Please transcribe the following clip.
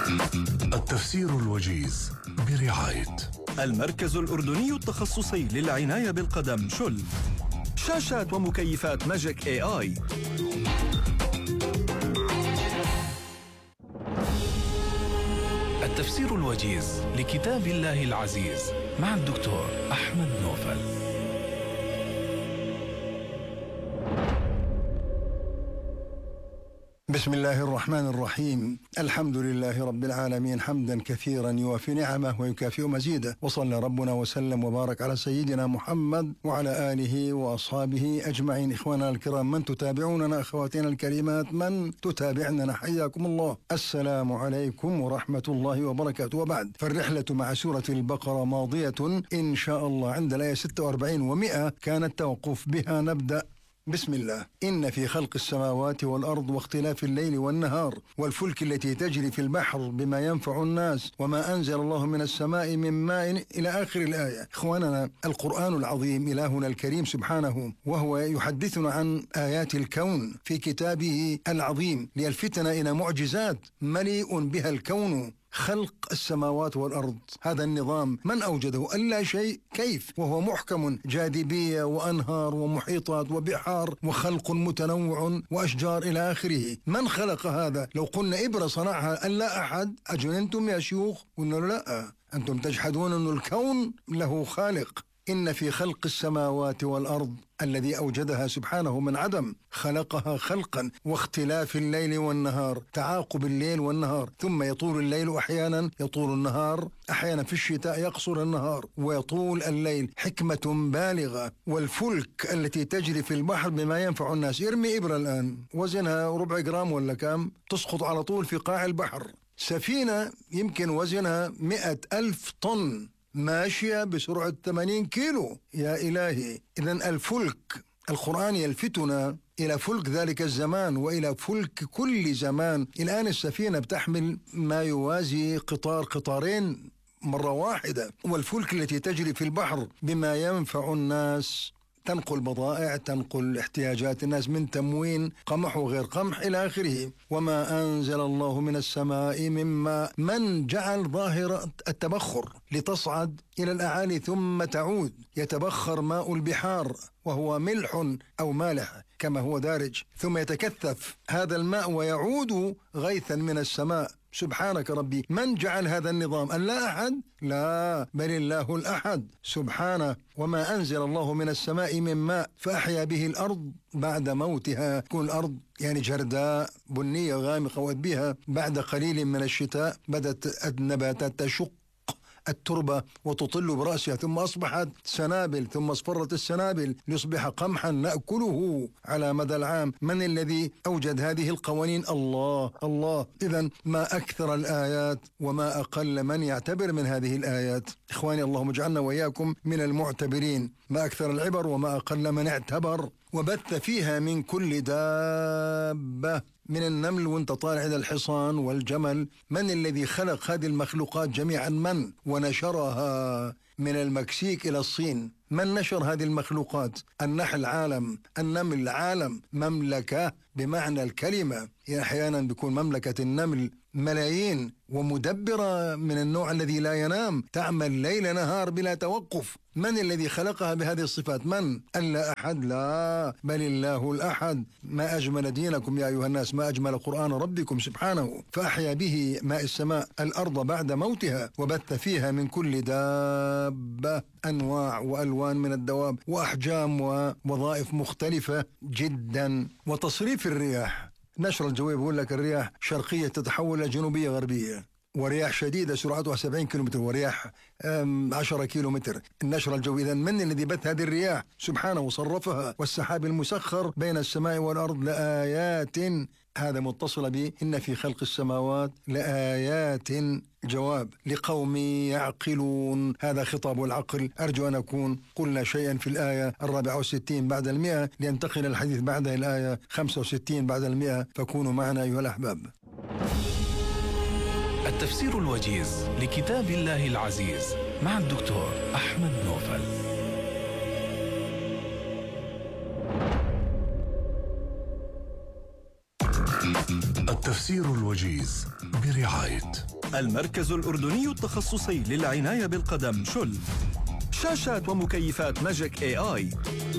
التفسير الوجيز برعاية المركز الأردني التخصصي للعناية بالقدم شل. شاشات ومكيفات ماجيك AI. التفسير الوجيز لكتاب الله العزيز مع الدكتور أحمد نوفل. بسم الله الرحمن الرحيم. الحمد لله رب العالمين حمدا كثيرا يوافي نعمه ويكافئ مزيده، وصلى ربنا وسلم وبارك على سيدنا محمد وعلى آله وأصحابه أجمعين. إخواننا الكرام، من تتابعوننا، أخواتنا الكريمات من تتابعننا، حياكم الله. السلام عليكم ورحمة الله وبركاته. وبعد، فالرحلة مع سورة البقرة ماضية إن شاء الله عند الآية 46 و100 كان التوقف بها. نبدأ. بسم الله. إن في خلق السماوات والأرض واختلاف الليل والنهار والفلك التي تجري في البحر بما ينفع الناس وما أنزل الله من السماء من ماء إلى آخر الآية. إخواننا، القرآن العظيم إلهنا الكريم سبحانه وهو يحدثنا عن آيات الكون في كتابه العظيم ليلفتنا إلى معجزات مليء بها الكون. خلق السماوات والأرض، هذا النظام من أوجده؟ ألا شيء. كيف وهو محكم؟ جاذبية وأنهار ومحيطات وبحار وخلق متنوع وأشجار إلى آخره. من خلق هذا؟ لو قلنا إبرة صنعها ألا أحد، أجننتم يا شيوخ؟ قلنا لا، أنتم تجحدون أن الكون له خالق. إن في خلق السماوات والأرض، الذي أوجدها سبحانه من عدم خلقها خلقا، واختلاف الليل والنهار، تعاقب الليل والنهار، ثم يطول الليل أحيانا يطول النهار، أحيانا في الشتاء يقصر النهار ويطول الليل، حكمة بالغة. والفلك التي تجري في البحر بما ينفع الناس. ارمي إبرة الآن وزنها 4 جرام ولا كام، تسقط على طول في قاع البحر. سفينة يمكن وزنها 100,000 طن ماشية بسرعة 80 كيلو. يا إلهي. إذن الفلك، القرآن يلفتنا إلى فلك ذلك الزمان وإلى فلك كل زمان. الآن السفينة بتحمل ما يوازي قطارين مرة واحدة. والفلك التي تجري في البحر بما ينفع الناس، تنقل بضائع، تنقل احتياجات الناس من تموين، قمح وغير قمح إلى آخره. وما أنزل الله من السماء من ماء. من جعل ظاهرة التبخر لتصعد إلى الأعالي ثم تعود. يتبخر ماء البحار وهو ملح أو مالح كما هو دارج، ثم يتكثف هذا الماء ويعود غيثا من السماء. سبحانك ربي، من جعل هذا النظام؟ ألا أحد؟ لا، بل الله الأحد سبحانه. وما أنزل الله من السماء من ماء فأحيا به الأرض بعد موتها. تكون الأرض يعني جرداء بنية غامقة، وبها بعد قليل من الشتاء بدأت النباتات تشق التربة وتطل برأسها، ثم أصبحت سنابل، ثم اصفرت السنابل ليصبح قمحا نأكله على مدى العام. من الذي أوجد هذه القوانين؟ الله. الله. إذن ما أكثر الآيات وما أقل من يعتبر من هذه الآيات. إخواني، اللهم اجعلنا وإياكم من المعتبرين. ما أكثر العبر وما أقل من اعتبر. وبث فيها من كل دابة، من النمل وانت طالع إلى الحصان والجمل. من الذي خلق هذه المخلوقات جميعا؟ من؟ ونشرها من المكسيك إلى الصين. من نشر هذه المخلوقات؟ النحل عالم، النمل عالم، مملكة بمعنى الكلمة. يعني أحيانا بيكون مملكة النمل ملايين ومدبرة من النوع الذي لا ينام، تعمل ليل نهار بلا توقف. من الذي خلقها بهذه الصفات؟ من؟ ألا أحد. لا، بل الله الأحد. ما أجمل دينكم يا أيها الناس، ما أجمل قرآن ربكم سبحانه. فأحيا به ماء السماء الأرض بعد موتها، وبث فيها من كل دابة، أنواع وألوان من الدواب وأحجام ووظائف مختلفة جدا. وتصريف الرياح، نشر الجوية بيقول لك الرياح شرقية تتحول إلى جنوبية غربية، ورياح شديدة سرعتها 70 كيلومتر، ورياح 10 كيلومتر. النشر الجوي. إذن من الذي بث هذه الرياح؟ سبحانه وصرفها. والسحاب المسخر بين السماء والأرض لآيات، هذا متصل به إن في خلق السماوات لآيات، جواب لقوم يعقلون. هذا خطاب العقل. أرجو أن أكون قلنا شيئا في الآية 64 بعد 100 لينتقل الحديث بعدها الآية 65 بعد 100، فكونوا معنا أيها الأحباب. التفسير الوجيز لكتاب الله العزيز مع الدكتور أحمد نوفل. تفسير الوجيز برعاية المركز الأردني التخصصي للعناية بالقدم شل. شاشات ومكيفات ماجيك AI.